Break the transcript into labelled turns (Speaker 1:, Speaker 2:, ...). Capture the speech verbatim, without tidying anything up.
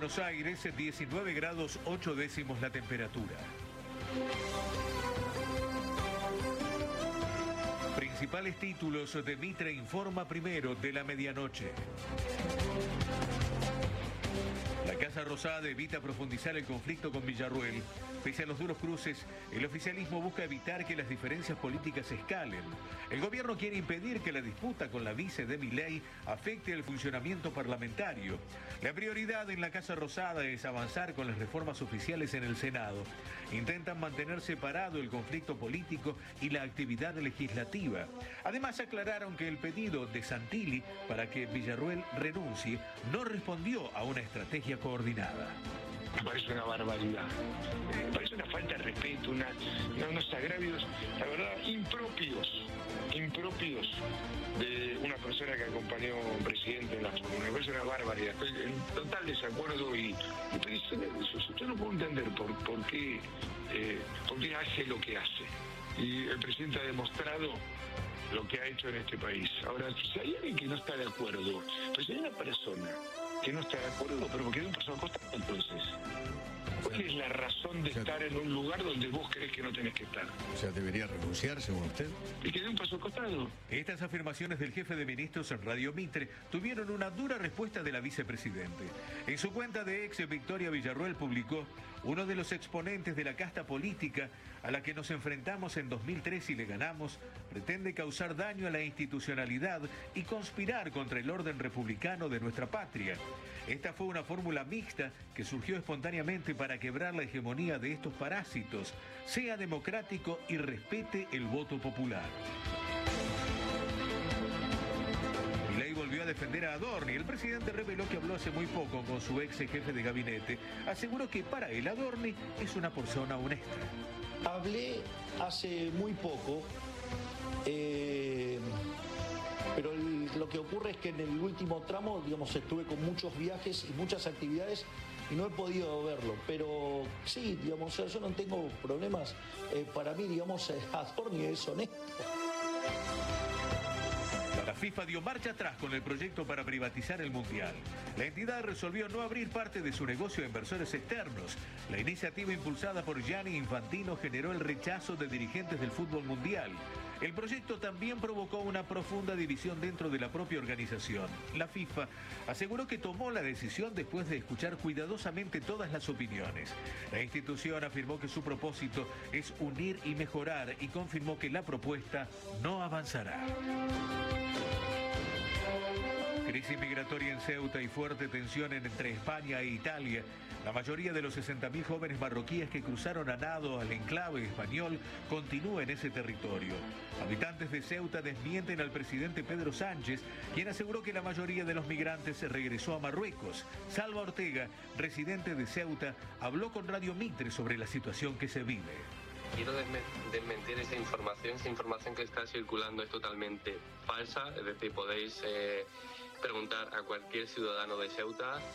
Speaker 1: Buenos Aires, diecinueve grados ocho décimos la temperatura. Principales títulos de Mitre Informa primero de la medianoche. La Casa Rosada evita profundizar el conflicto con Villarruel. Pese a los duros cruces, el oficialismo busca evitar que las diferencias políticas escalen. El gobierno quiere impedir que la disputa con la vice de Milei afecte el funcionamiento parlamentario. La prioridad en la Casa Rosada es avanzar con las reformas oficiales en el Senado. Intentan mantener separado el conflicto político y la actividad legislativa. Además, aclararon que el pedido de Santilli para que Villarruel renuncie no respondió a una estrategia coordinada.
Speaker 2: Me parece una barbaridad, me parece una falta de respeto, una, una, unos agravios, la verdad, impropios, impropios de una persona que acompañó a un presidente en la forma. Me parece una barbaridad, estoy en total desacuerdo y, y pero yo no puedo entender por, por, qué, eh, por qué hace lo que hace. Y el presidente ha demostrado lo que ha hecho en este país. Ahora, si hay alguien que no está de acuerdo, pues hay una persona que no está de acuerdo, pero porque de un paso al costado, entonces. ¿Cuál es la razón de estar en un lugar donde vos crees que no tenés que estar?
Speaker 3: O sea, debería renunciar, según usted.
Speaker 2: Y que dé un paso al costado.
Speaker 1: Estas afirmaciones del jefe de ministros en Radio Mitre tuvieron una dura respuesta de la vicepresidente. En su cuenta de ex, Victoria Villarruel publicó: uno de los exponentes de la casta política a la que nos enfrentamos en dos mil tres y le ganamos, pretende causar daño a la institucionalidad y conspirar contra el orden republicano de nuestra patria. Esta fue una fórmula mixta que surgió espontáneamente para quebrar la hegemonía de estos parásitos. Sea democrático y respete el voto popular. Milei volvió a defender a Adorni. El presidente reveló que habló hace muy poco con su ex jefe de gabinete. Aseguró que para él Adorni es una persona honesta.
Speaker 4: Hablé hace muy poco, eh, pero el, lo que ocurre es que en el último tramo, digamos, estuve con muchos viajes y muchas actividades y no he podido verlo, pero sí, digamos, o sea, yo no tengo problemas. Eh, para mí, digamos, Adorni es honesto.
Speaker 1: La FIFA dio marcha atrás con el proyecto para privatizar el Mundial. La entidad resolvió no abrir parte de su negocio a inversores externos. La iniciativa impulsada por Gianni Infantino generó el rechazo de dirigentes del fútbol mundial. El proyecto también provocó una profunda división dentro de la propia organización. La FIFA aseguró que tomó la decisión después de escuchar cuidadosamente todas las opiniones. La institución afirmó que su propósito es unir y mejorar y confirmó que la propuesta no avanzará. Crisis migratoria en Ceuta y fuerte tensión entre España e Italia. La mayoría de los sesenta mil jóvenes marroquíes que cruzaron a nado al enclave español continúa en ese territorio. Habitantes de Ceuta desmienten al presidente Pedro Sánchez, quien aseguró que la mayoría de los migrantes se regresó a Marruecos. Salva Ortega, residente de Ceuta, habló con Radio Mitre sobre la situación que se vive.
Speaker 5: Quiero desmentir esa información, esa información que está circulando es totalmente falsa, es decir, podéis eh, preguntar a cualquier ciudadano de Ceuta